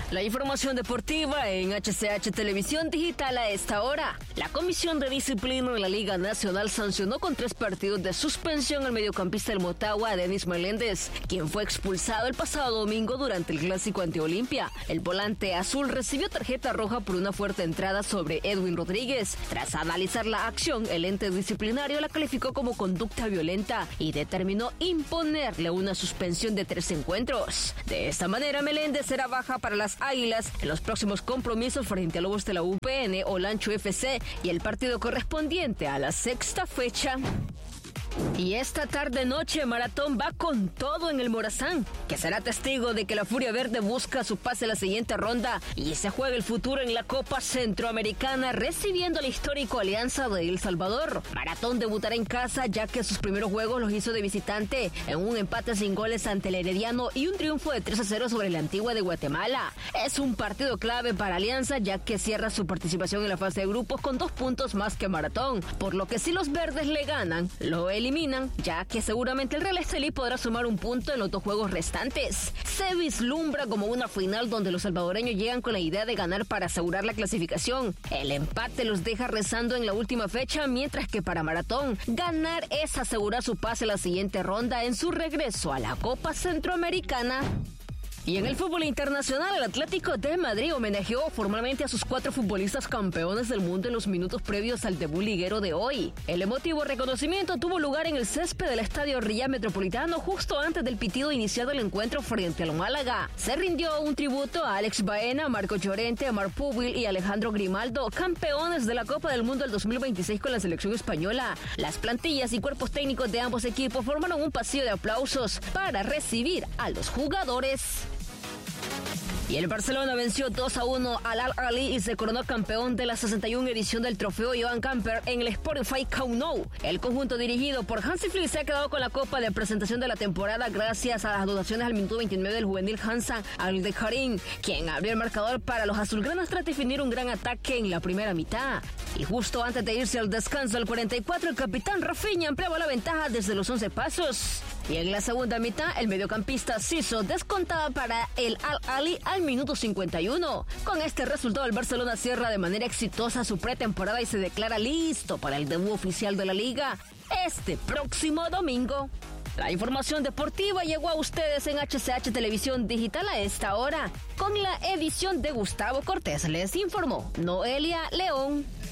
La información deportiva en HCH Televisión Digital a esta hora. La Comisión de Disciplina de la Liga Nacional sancionó con 3 partidos de suspensión al mediocampista del Motagua, Denis Meléndez, quien fue expulsado el pasado domingo durante el clásico ante Olimpia. El volante azul recibió tarjeta roja por una fuerte entrada sobre Edwin Rodríguez. Tras analizar la acción, el ente disciplinario la calificó como conducta violenta y determinó imponerle una suspensión de 3 encuentros. De esta manera, Meléndez será baja para las Águilas en los próximos compromisos frente a Lobos de la UPN, Olancho FC y el partido correspondiente a la 6ª fecha. Y esta tarde-noche Maratón va con todo en el Morazán, que será testigo de que la Furia Verde busca su pase a la siguiente ronda y se juega el futuro en la Copa Centroamericana recibiendo al histórico Alianza de El Salvador. Maratón debutará en casa ya que sus primeros juegos los hizo de visitante en un empate sin goles ante el Herediano y un triunfo de 3-0 sobre la Antigua de Guatemala. Es un partido clave para Alianza ya que cierra su participación en la fase de grupos con 2 puntos más que Maratón, por lo que si los verdes le ganan, lo eliminan, ya que seguramente el Real Estelí podrá sumar un punto en los 2 juegos restantes. Se vislumbra como una final donde los salvadoreños llegan con la idea de ganar para asegurar la clasificación. El empate los deja rezando en la última fecha, mientras que para Maratón, ganar es asegurar su pase a la siguiente ronda en su regreso a la Copa Centroamericana. Y en el fútbol internacional, el Atlético de Madrid homenajeó formalmente a sus 4 futbolistas campeones del mundo en los minutos previos al debut liguero de hoy. El emotivo reconocimiento tuvo lugar en el césped del Estadio Riad Metropolitano justo antes del pitido iniciado el encuentro frente al Málaga. Se rindió un tributo a Alex Baena, Marco Llorente, Marc Pubil y Alejandro Grimaldo, campeones de la Copa del Mundo del 2026 con la selección española. Las plantillas y cuerpos técnicos de ambos equipos formaron un pasillo de aplausos para recibir a los jugadores. Y el Barcelona venció 2-1 al Al-Ahly y se coronó campeón de la 61 edición del trofeo Joan Gamper en el Spotify Camp Nou. El conjunto dirigido por Hansi Flick se ha quedado con la copa de presentación de la temporada gracias a las anotaciones al minuto 29 del juvenil Hansa Al-Dejarin, quien abrió el marcador para los azulgranas tras definir un gran ataque en la primera mitad. Y justo antes de irse al descanso, al 44, el capitán Rafinha ampliaba la ventaja desde los 11 pasos. Y en la segunda mitad, el mediocampista Siso descontaba para el Al-Ahly al minuto 51. Con este resultado, el Barcelona cierra de manera exitosa su pretemporada y se declara listo para el debut oficial de la Liga este próximo domingo. La información deportiva llegó a ustedes en HCH Televisión Digital a esta hora. Con la edición de Gustavo Cortés les informó Noelia León.